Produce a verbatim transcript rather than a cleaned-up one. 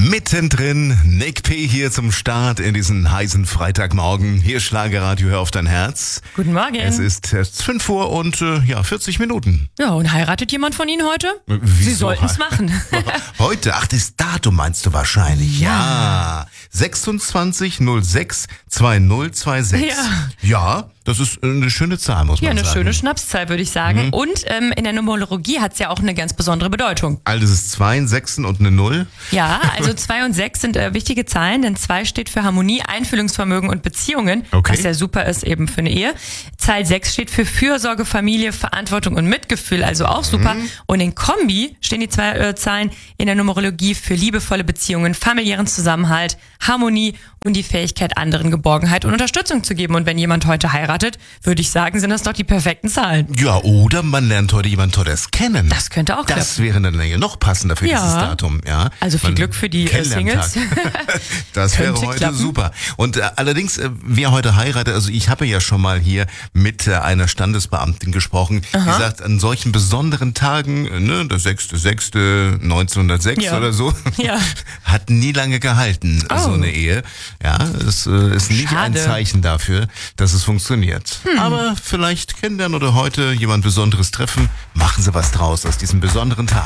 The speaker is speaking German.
Mittendrin, Nick P. hier zum Start in diesen heißen Freitagmorgen. Hier Schlagerradio, hör auf dein Herz. Guten Morgen. Es ist erst fünf Uhr und äh, ja, vierzig Minuten. Ja, und heiratet jemand von Ihnen heute? Wieso? Sie sollten es machen. Heute? Ach, das Datum meinst du wahrscheinlich. Ja. ja. sechsundzwanzig null sechs zweitausendsechs. Ja. Ja, das ist eine schöne Zahl, muss man Ja, eine sagen. schöne Schnapszahl, würde ich sagen. Mhm. Und ähm, in der Numerologie hat es ja auch eine ganz besondere Bedeutung. Also es ist zwei, ein Sechsen und eine Null. Ja, also zwei und sechs sind äh, wichtige Zahlen, denn zwei steht für Harmonie, Einfühlungsvermögen und Beziehungen, Okay. was ja super ist eben für eine Ehe. Zahl sechs steht für Fürsorge, Familie, Verantwortung und Mitgefühl, also auch super. Mhm. Und in Kombi stehen die zwei äh, Zahlen in der Numerologie für liebevolle Beziehungen, familiären Zusammenhalt, Harmonie und die Fähigkeit, anderen Geborgenheit und Unterstützung zu geben. Und wenn jemand heute heiratet, würde ich sagen, sind das doch die perfekten Zahlen. Ja, oder man lernt heute jemand Tolles kennen. Das könnte auch Das klappen. wäre dann ja noch passender für Ja. dieses Datum. Ja. Also viel Man Glück für die äh, Singles. Kennenlerntag. Das wäre Könnte heute klappen. super. Und äh, allerdings, äh, wer heute heiratet, also ich habe ja schon mal hier mit äh, einer Standesbeamtin gesprochen, die Aha. sagt, an solchen besonderen Tagen, äh, ne, der sechste sechste neunzehnhundertsechs Ja. oder so, Ja. hat nie lange gehalten, Oh. so eine Ehe. Ja, das äh, ist nicht ein Schade. Zeichen dafür, dass es funktioniert. Aber vielleicht kennenlernen oder heute jemand Besonderes treffen, machen Sie was draus aus diesem besonderen Tag.